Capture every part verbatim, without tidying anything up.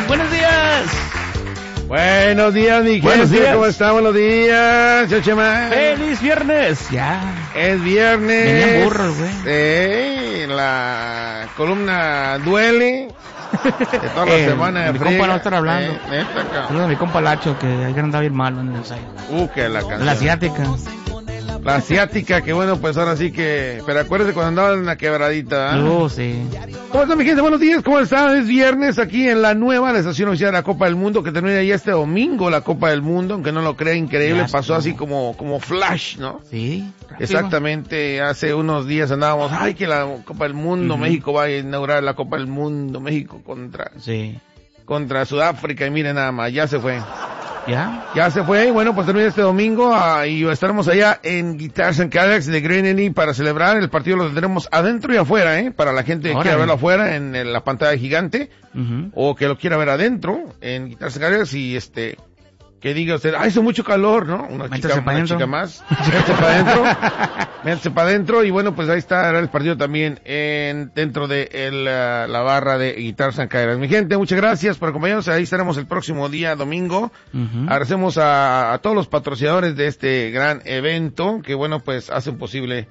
Buenos días. Buenos días, mi Buenos gente. días. ¿Cómo está? Buenos días, Chochema. ¡Feliz viernes! Ya. Es viernes. Venían burros, güey. Sí, la columna duele. De toda la Eh, semana de mi friega. compa no está hablando. Eh, neta, cabrón. Saludos a mi compa Lacho, que ayer andaba bien malo en el ensayo. Uh, que la canción. La asiática. La asiática, que bueno, pues ahora sí que... Pero acuérdate cuando andaba en la quebradita, ¿eh? Uh, sí. ¿Cómo está, mi gente? Buenos días, ¿cómo están? Es viernes aquí en la nueva, la estación oficial de la Copa del Mundo, que termina ya este domingo la Copa del Mundo, aunque no lo crea, increíble, Ya pasó estuvo. así como, como flash, ¿no? Sí. rápido. Exactamente, hace unos días andábamos, ay, que la Copa del Mundo, Ujú. México va a inaugurar la Copa del Mundo, México contra, Sí. contra Sudáfrica, y miren nada más, ya se fue. ¿Ya? Ya se fue, y bueno, pues termina este domingo, ah, y estaremos allá en Guitars and Cadillacs de Green Eni para celebrar. El partido lo tendremos adentro y afuera, ¿eh? Para la gente que Órale. quiera verlo afuera en, en la pantalla gigante, Ujú. o que lo quiera ver adentro en Guitars and Cadillacs, y este, que diga usted, ay, hizo mucho calor, ¿no? Una Métase chica, pa' una dentro. chica más. Métase para adentro. Métase para adentro, y bueno, pues ahí está el partido también en, dentro de el, uh, la barra de Guitars and Cadillacs. Mi gente, muchas gracias por acompañarnos. Ahí estaremos el próximo día, domingo. Ujú. Agradecemos a, a todos los patrocinadores de este gran evento, que bueno, pues hacen posible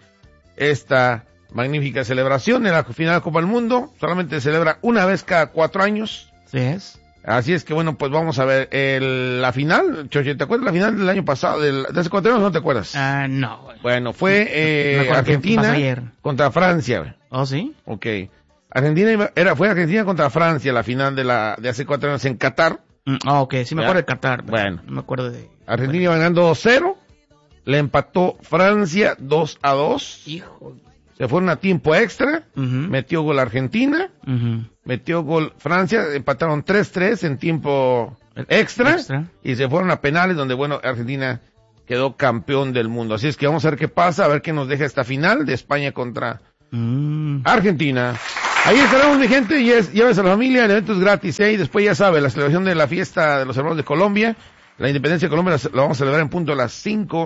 esta magnífica celebración. En la final de Copa del Mundo solamente se celebra una vez cada cuatro años. Sí es. Así es que bueno, pues vamos a ver el, la final. Choche, ¿te acuerdas la final del año pasado? Del, ¿De hace cuatro años no te acuerdas? Ah, no, güey. Bueno, fue eh, Me acuerdo que Argentina pasó ayer. contra Francia. güey. ¿Oh, sí? Ok. Argentina iba- era, fue Argentina contra Francia la final de la, de hace cuatro años en Qatar. Mm, ah, ok, sí me ¿Ya? acuerdo de Qatar. pero Bueno. No me acuerdo de... Argentina iba ganando dos cero. Le empató Francia dos a dos. Hijo. Se fueron a tiempo extra. Ujú. Metió gol Argentina. Ujú. Metió gol Francia. Empataron tres tres en tiempo extra. Extra. Y se fueron a penales donde, bueno, Argentina quedó campeón del mundo. Así es que vamos a ver qué pasa, a ver qué nos deja esta final de España contra Mm. Argentina. Ahí estaremos, mi gente, y es, llévese a la familia, el evento es gratis, ¿eh? Y después ya sabe, la celebración de la fiesta de los hermanos de Colombia, la independencia de Colombia, la, la vamos a celebrar en punto a las cinco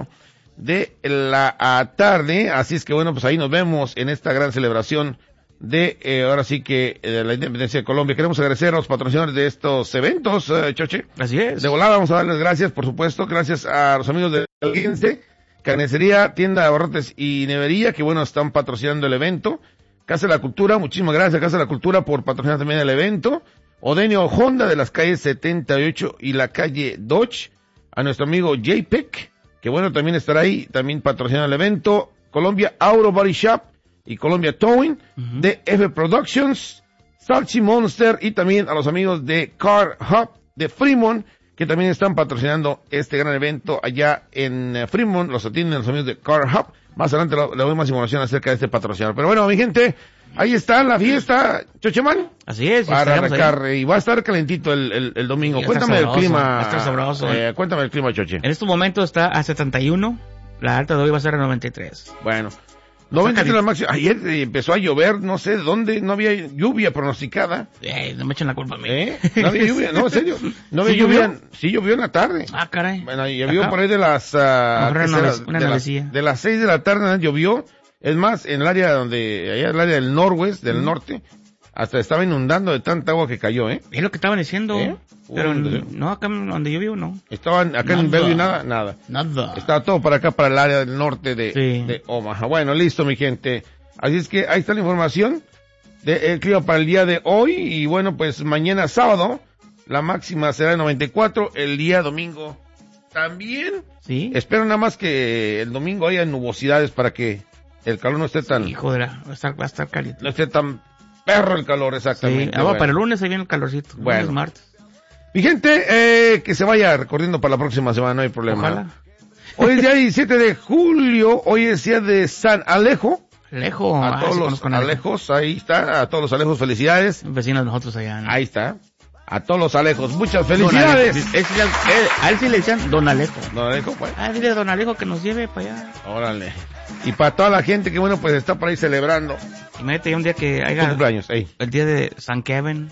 de la ah, tarde, así es que bueno, pues ahí nos vemos en esta gran celebración de, eh, ahora sí que, eh, de la independencia de Colombia. Queremos agradecer a los patrocinadores de estos eventos, eh, Choche. Así es. De volada vamos a darles gracias, por supuesto, gracias a los amigos de Alguense, Carnicería, Tienda de Abarrotes y Nevería, que bueno, están patrocinando el evento. Casa de la Cultura, muchísimas gracias Casa de la Cultura por patrocinar también el evento. Odenio Honda de las calles setenta y ocho y la calle Dodge. A nuestro amigo J P E C, que bueno, también estará ahí, también patrocinando el evento. Colombia Auto Body Shop y Colombia Towing. Ujú. D F Productions, Salchi Monster y también a los amigos de Car Hub de Fremont, que también están patrocinando este gran evento allá en eh, Fremont. Los atienden los amigos de Car Hub. Más adelante lo- le doy más información acerca de este patrocinador. Pero bueno, mi gente, ahí está la fiesta, Chochemán. Así es. Para estaremos ahí. arrancar, y va a estar calentito el, el, el domingo. Sí, va a estar Cuéntame el sabroso, clima. va a estar sabroso. eh, cuéntame el clima, Choche. En este momento está a setenta y uno. La alta de hoy va a ser a noventa y tres. Bueno. noventa y tres caliente. la máxima. Ayer eh, empezó a llover, no sé de dónde, no había lluvia pronosticada. Eh, no me echen la culpa a mí. ¿Eh? No había lluvia, no, en serio. No había ¿Sí lluvia. llovió? Sí llovió en la tarde. Ah, caray. Bueno, llovió Acá. por ahí de las, ah, Mejor ¿qué una será? nube- una de, las, nubecilla. de las seis de la tarde llovió. Es más, en el área donde, allá en el área del norwest, del norte, hasta estaba inundando de tanta agua que cayó, ¿eh? Es lo que estaban diciendo. ¿Eh? Pero Uy, n- no, acá donde yo vivo, no. Estaban acá en Nada. Bellevue nada, nada. Nada. Estaba todo para acá, para el área del norte de, Sí. de Omaha. Bueno, listo, mi gente. Así es que ahí está la información del clima para el día de hoy. Y bueno, pues mañana sábado, la máxima será de noventa y cuatro. El día domingo también. ¿Sí? Espero nada más que el domingo haya nubosidades para que el calor no esté tan, Hijo de la... Va a estar, va a estar caliente. no esté tan perro el calor, Sí. exactamente. Ah, Bueno. para el lunes ahí viene el calorcito. Bueno. Lunes, martes. Mi gente, eh, que se vaya recorriendo para la próxima semana, no hay problema. Ojalá. Hoy es día diecisiete de julio, hoy es día de San Alejo. Alejo. A ah, todos sí los conozco a Alejo. Alejos, ahí está, a todos los Alejos, felicidades. Vecinos de nosotros allá. ¿no? Ahí está. A todos los Alejos, muchas Don felicidades. Alejo. Es- es- eh, a él sí le decían Don Alejo. Don Alejo, pues, Ah, dile a Don Alejo que nos lleve para allá. órale. Y para toda la gente que bueno, pues está por ahí celebrando Imagínate ya un día que tu haya cumpleaños, ey. el día de San Kevin,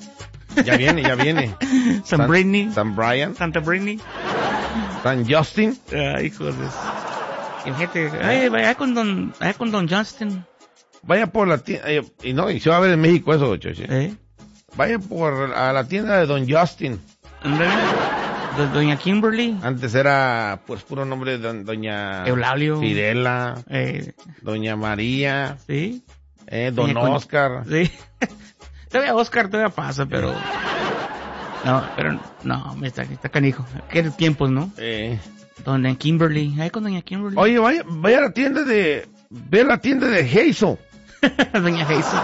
Ya viene, ya viene. San Britney, San Brian, Santa Britney. San Justin. Ah, hijos de... Imagínate, ay, vaya con Don, vaya con Don Justin. Vaya por la tienda, y no, y se va a ver en México eso, Choche. ¿Eh? vaya por a la tienda de Don Justin. Do- Doña Kimberly. Antes era, pues, puro nombre de don- Doña Eulalio. Fidela, Eh, Doña María, sí. eh, Don Doña Con- Oscar. Sí. Todavía Oscar todavía pasa, pero... No, pero no, me está, está canijo. Qué tiempos, ¿no? Eh. Doña Kimberly. Ahí con Doña Kimberly. Oye, vaya, vaya a la tienda de, ve a la tienda de Heiso. Doña Heiso.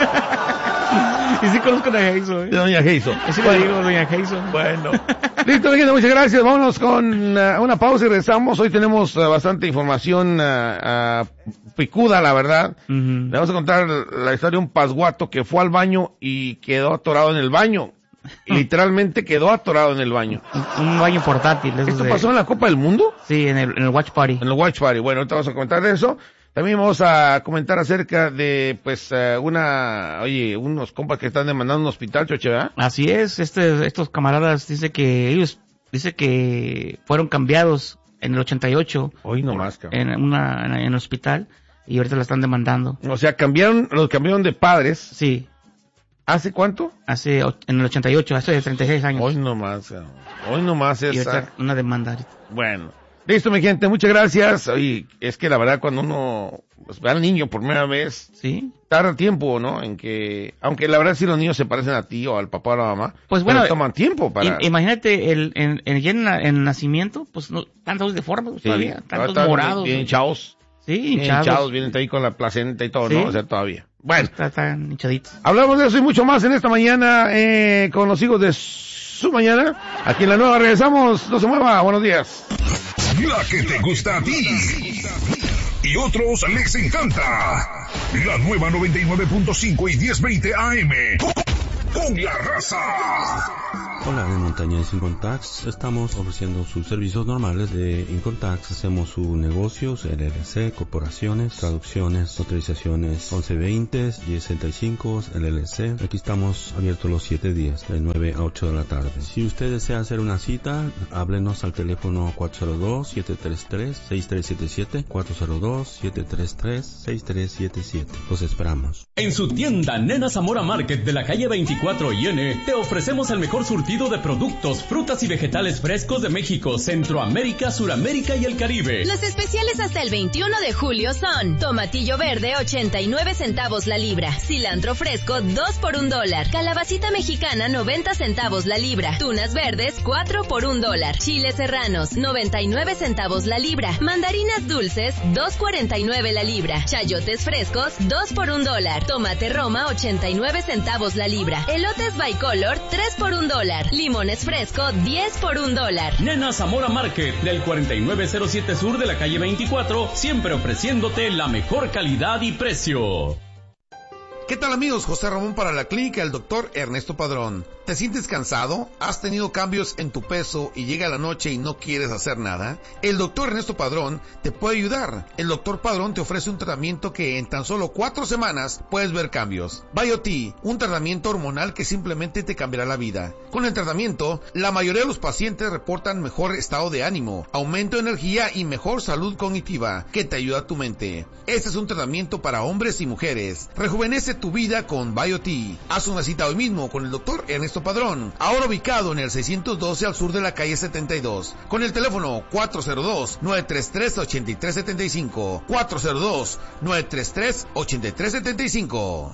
Y sí conozco a Doña Heiso, ¿eh? De Doña Heiso. Así le digo, Doña Heiso. Bueno. Listo, mi gente, muchas gracias. Vámonos con uh, una pausa y regresamos. Hoy tenemos uh, bastante información uh, uh, picuda, la verdad. Uh-huh. Le vamos a contar la historia de un pasguato que fue al baño y quedó atorado en el baño. Literalmente quedó atorado en el baño. Un, un baño portátil. ¿Esto de... pasó en la Copa del Mundo? Sí, en el, en el Watch Party. En el Watch Party. Bueno, ahorita vamos a comentar de eso. También vamos a comentar acerca de, pues, uh, una, oye, unos compas que están demandando un hospital, Choche, ¿verdad? Así es, este, estos camaradas dice que ellos, dice que fueron cambiados en el ochenta y ocho. Hoy nomás, cabrón. En una, en el hospital, y ahorita la están demandando. O sea, cambiaron, los cambiaron de padres. Sí. ¿Hace cuánto? Hace, en el ochenta y ocho, hace treinta y seis años. Hoy nomás, cabrón. Hoy nomás Y esa. ahorita una demanda ahorita. Bueno. Listo, mi gente, muchas gracias. Oye, es que la verdad cuando uno pues, ve al niño por primera vez, Sí. tarda tiempo, ¿no? En que, aunque la verdad si los niños se parecen a ti o al papá o a la mamá, Pues bueno, pero toman tiempo para... I- imagínate, el, en, en, ya en, la- en el nacimiento, pues no, tantos deformes Sí, todavía, tantos están morados. Bien hinchados, Sí, bien hinchados. hinchados, vienen ahí con la placenta y todo, Sí. ¿no? O sea, todavía. Bueno, Está- Están hinchaditos. hablamos de eso y mucho más en esta mañana eh, con los hijos de su mañana. Aquí en la nueva regresamos, no se mueva, buenos días. La que te gusta a ti y otros les encanta. La nueva noventa y nueve punto cinco y diez veinte A M. Con la raza. Hola, de Montañez Incontax. Estamos ofreciendo sus servicios normales de Incontax. Hacemos sus negocios, L L C, corporaciones, traducciones, autorizaciones once veinte y sesenta y cinco, L L C. Aquí estamos abiertos los siete días, de nueve a ocho de la tarde. Si usted desea hacer una cita, háblenos al teléfono cuatro cero dos, siete tres tres, seis tres siete siete, cuatro cero dos, siete tres tres, seis tres siete siete. Los esperamos. En su tienda Nena Zamora Market de la calle veinticuatro y N, te ofrecemos el mejor surtido de productos, frutas y vegetales frescos de México, Centroamérica, Suramérica y el Caribe. Los especiales hasta el veintiuno de julio son tomatillo verde ochenta y nueve centavos la libra, cilantro fresco dos por un dólar, calabacita mexicana noventa centavos la libra, tunas verdes cuatro por un dólar, chiles serranos noventa y nueve centavos la libra, mandarinas dulces dos cuarenta y nueve la libra, chayotes frescos dos por un dólar, tomate roma ochenta y nueve centavos la libra, elotes bicolor tres por un dólar, limones fresco diez por un dólar. Nena Zamora Market del cuarenta y nueve cero siete Sur de la calle veinticuatro, siempre ofreciéndote la mejor calidad y precio. ¿Qué tal amigos? José Ramón para la clínica del doctor Ernesto Padrón. ¿Te sientes cansado? ¿Has tenido cambios en tu peso y llega la noche y no quieres hacer nada? El doctor Ernesto Padrón te puede ayudar. El doctor Padrón te ofrece un tratamiento que en tan solo cuatro semanas puedes ver cambios. BioT, un tratamiento hormonal que simplemente te cambiará la vida. Con el tratamiento, la mayoría de los pacientes reportan mejor estado de ánimo, aumento de energía y mejor salud cognitiva que te ayuda a tu mente. Este es un tratamiento para hombres y mujeres. Rejuvenece tu vida con BioT. Haz una cita hoy mismo con el doctor Ernesto Padrón, ahora ubicado en el seiscientos doce al sur de la calle setenta y dos, con el teléfono cuatro cero dos, nueve tres tres, ocho tres siete cinco, cuatro cero dos, nueve tres tres, ocho tres siete cinco.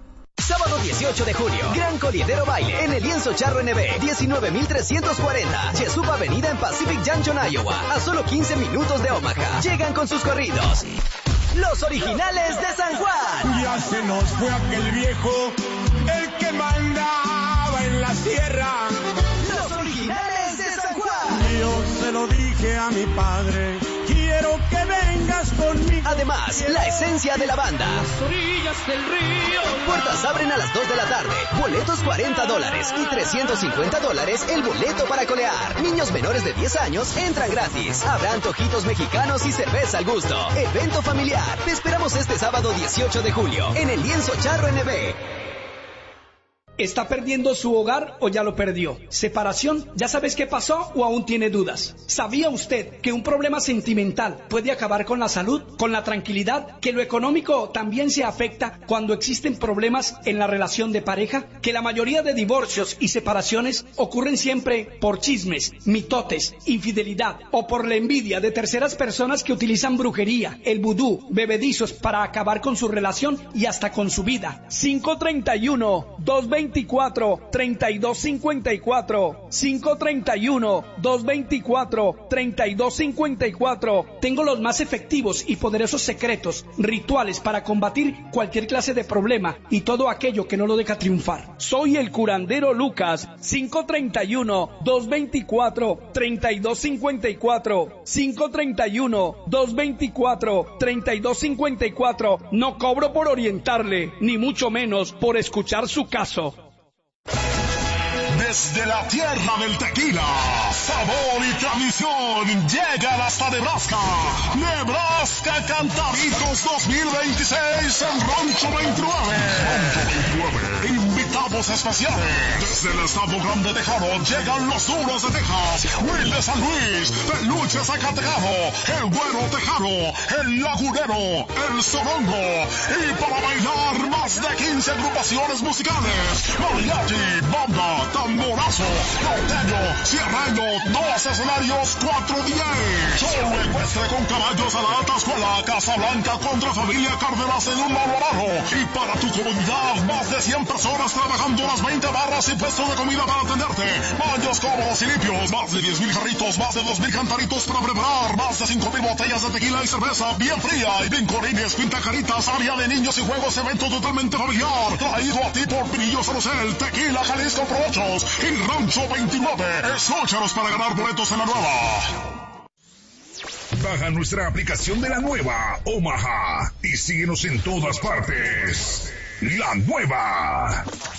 Sábado dieciocho de julio, Gran Corriedero Baile en el Lienzo Charro N B, diecinueve mil trescientos cuarenta, Chesupa Avenida en Pacific Junction, Iowa, a solo quince minutos de Omaha. Llegan con sus corridos los Originales de San Juan. Ya se nos fue aquel viejo, el que mandaba en la sierra. Los Originales de San Juan. Yo se lo dije a mi padre, quiero que vengas conmigo. Además, la esencia de la banda. Las orillas del río. Puertas abren a las dos de la tarde. Boletos cuarenta dólares y trescientos cincuenta dólares el boleto para colear. Niños menores de diez años entran gratis. Habrá antojitos mexicanos y cerveza al gusto. Evento familiar. Te esperamos este sábado dieciocho de julio en el Lienzo Charro N B. ¿Está perdiendo su hogar o ya lo perdió? ¿Separación? ¿Ya sabes qué pasó o aún tiene dudas? ¿Sabía usted que un problema sentimental puede acabar con la salud, con la tranquilidad? ¿Que lo económico también se afecta cuando existen problemas en la relación de pareja? ¿Que la mayoría de divorcios y separaciones ocurren siempre por chismes, mitotes, infidelidad o por la envidia de terceras personas que utilizan brujería, el vudú, bebedizos para acabar con su relación y hasta con su vida? cinco treinta y uno, dos veinticuatro, treinta y dos cincuenta y cuatro. cinco treinta y uno, dos veinticuatro, treinta y dos cincuenta y cuatro. Tengo los más efectivos y poderosos secretos, rituales para combatir cualquier clase de problema y todo aquello que no lo deja triunfar. Soy el curandero Lucas. cinco treinta y uno, dos veinticuatro, treinta y dos cincuenta y cuatro. cinco treinta y uno, dos veinticuatro, treinta y dos cincuenta y cuatro. No cobro por orientarle, ni mucho menos por escuchar su caso. Desde la tierra del tequila, sabor y tradición, llegan hasta Nebraska. Nebraska Cantaritos dos mil veintiséis en Rancho veintinueve. Rancho veintinueve. Invitados especiales. Desde el estado Grande Tejano llegan los duros de Texas, Will de San Luis, Peluche Zacatecano, el Güero Tejano, el Lagunero, el Sorongo. Y para bailar más de quince agrupaciones musicales, mariachi, banda, tamborazo, norteño, sierreño, dos escenarios, cuatro D Js. Show ecuestre con caballos a la alta escuela, Casablanca contra Familia Cárdenas en un malvarado. Y para tu comunidad, más de cien personas trabajando las veinte barras y puestos de comida para atenderte. Baños cómodos y limpios, más de diez mil jarritos, más de dos mil cantaritos para preparar, más de cinco mil botellas de tequila y cerveza bien fría, y brincolines, pintacaritas, área de niños y juegos, evento totalmente familiar. Traído a ti por Pinillos Salocel, Tequila Jalisco Pro ocho y Rancho veintinueve. Escúchanos para ganar boletos en la nueva. Baja nuestra aplicación de la nueva Omaha y síguenos en todas partes. La nueva.